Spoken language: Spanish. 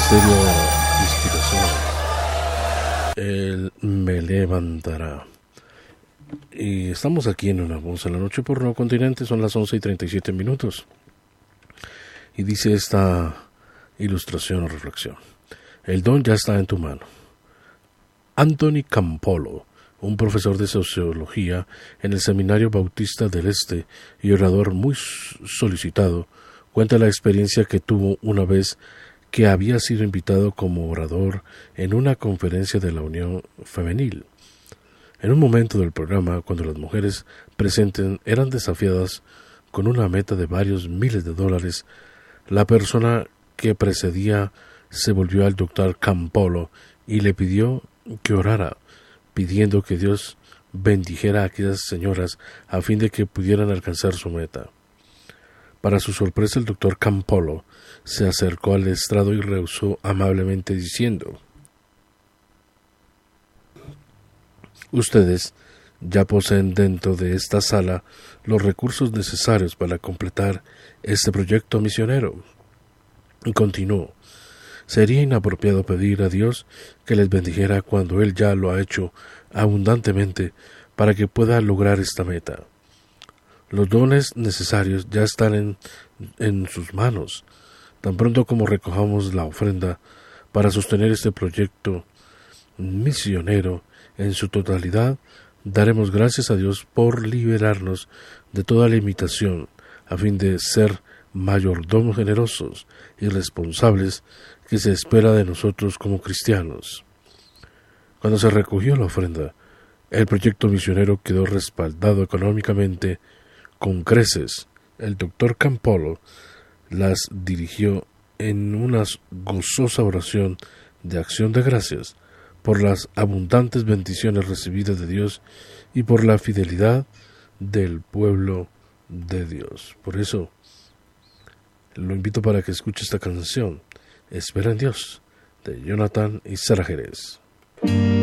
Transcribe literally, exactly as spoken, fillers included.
Ministerio de Inspiración, Él me levantará. Y estamos aquí en Una Voz en la Noche por Nuevo Continente, son las once y treinta y siete minutos. Y dice esta ilustración o reflexión: el don ya está en tu mano. Anthony Campolo, un profesor de sociología en el Seminario Bautista del Este y orador muy solicitado, cuenta la experiencia que tuvo una vez que había sido invitado como orador en una conferencia de la Unión Femenil. En un momento del programa, cuando las mujeres presentes eran desafiadas con una meta de varios miles de dólares, la persona que precedía se volvió al doctor Campolo y le pidió que orara, pidiendo que Dios bendijera a aquellas señoras a fin de que pudieran alcanzar su meta. Para su sorpresa, el doctor Campolo se acercó al estrado y rehusó amablemente diciendo: ustedes ya poseen dentro de esta sala los recursos necesarios para completar este proyecto misionero. Y continuó: sería inapropiado pedir a Dios que les bendijera cuando Él ya lo ha hecho abundantemente para que pueda lograr esta meta. Los dones necesarios ya están en, en sus manos. Tan pronto como recojamos la ofrenda para sostener este proyecto misionero en su totalidad, daremos gracias a Dios por liberarnos de toda limitación a fin de ser mayordomos generosos y responsables que se espera de nosotros como cristianos. Cuando se recogió la ofrenda, el proyecto misionero quedó respaldado económicamente con creces. El doctor Campolo las dirigió en una gozosa oración de acción de gracias por las abundantes bendiciones recibidas de Dios y por la fidelidad del pueblo de Dios. Por eso lo invito para que escuche esta canción, Espera en Dios, de Jonathan y Sara Jerez.